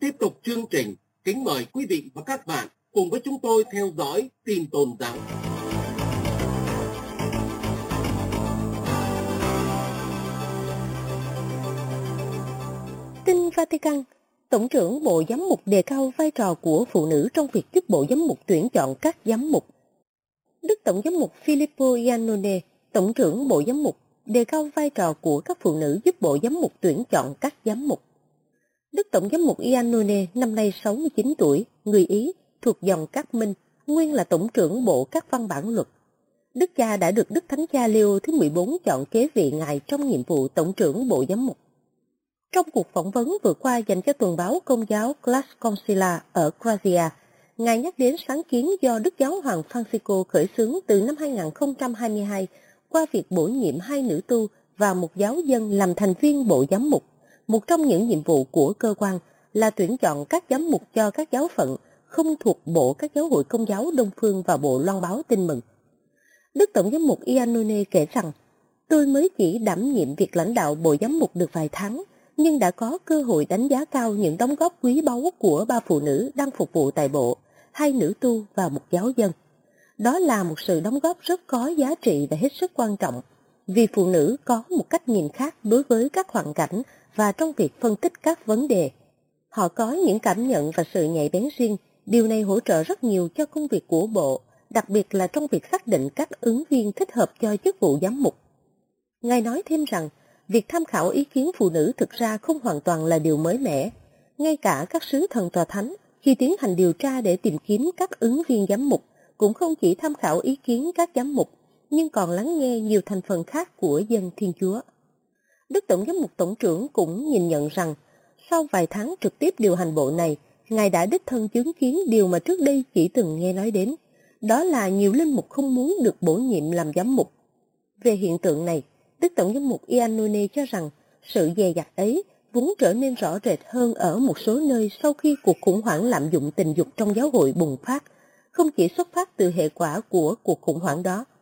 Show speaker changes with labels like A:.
A: tiếp tục chương trình, kính mời quý vị và các bạn cùng với chúng tôi theo dõi tin tôn giáo.
B: Tin Vatican, Tổng trưởng Bộ Giám mục đề cao vai trò của phụ nữ trong việc giúp Bộ Giám mục tuyển chọn các giám mục. Đức Tổng giám mục Filippo Iannone, Tổng trưởng Bộ Giám mục, đề cao vai trò của các phụ nữ giúp Bộ Giám mục tuyển chọn các giám mục. Đức Tổng giám mục Iannone năm nay 69 tuổi, người Ý, thuộc dòng các Minh, nguyên là Tổng trưởng Bộ các văn bản luật. Đức cha đã được Đức Thánh cha Leo thứ 14 chọn kế vị ngài trong nhiệm vụ Tổng trưởng Bộ Giám mục. Trong cuộc phỏng vấn vừa qua dành cho tuần báo Công giáo Class Concila ở Grazia, ngài nhắc đến sáng kiến do Đức Giáo hoàng Francisco khởi xướng từ năm 2022 qua việc bổ nhiệm 2 nữ tu và một giáo dân làm thành viên Bộ Giám mục. Một trong những nhiệm vụ của cơ quan là tuyển chọn các giám mục cho các giáo phận không thuộc bộ các giáo hội Công giáo Đông phương và bộ loan báo tin mừng. Đức Tổng giám mục Iannone kể rằng, tôi mới chỉ đảm nhiệm việc lãnh đạo Bộ Giám mục được vài tháng, nhưng đã có cơ hội đánh giá cao những đóng góp quý báu của 3 phụ nữ đang phục vụ tại bộ, 2 nữ tu và một giáo dân. Đó là một sự đóng góp rất có giá trị và hết sức quan trọng, vì phụ nữ có một cách nhìn khác đối với các hoàn cảnh và trong việc phân tích các vấn đề. Họ có những cảm nhận và sự nhạy bén riêng, điều này hỗ trợ rất nhiều cho công việc của bộ, đặc biệt là trong việc xác định các ứng viên thích hợp cho chức vụ giám mục. Ngài nói thêm rằng, việc tham khảo ý kiến phụ nữ thực ra không hoàn toàn là điều mới mẻ. Ngay cả các sứ thần tòa thánh, khi tiến hành điều tra để tìm kiếm các ứng viên giám mục, cũng không chỉ tham khảo ý kiến các giám mục, nhưng còn lắng nghe nhiều thành phần khác của dân Thiên Chúa. Đức Tổng giám mục Tổng trưởng cũng nhìn nhận rằng, sau vài tháng trực tiếp điều hành bộ này, Ngài đã đích thân chứng kiến điều mà trước đây chỉ từng nghe nói đến. Đó là nhiều linh mục không muốn được bổ nhiệm làm giám mục. Về hiện tượng này, Đức Tổng giám mục Iannone cho rằng sự dè dặt ấy vốn trở nên rõ rệt hơn ở một số nơi sau khi cuộc khủng hoảng lạm dụng tình dục trong giáo hội bùng phát, không chỉ xuất phát từ hệ quả của cuộc khủng hoảng đó,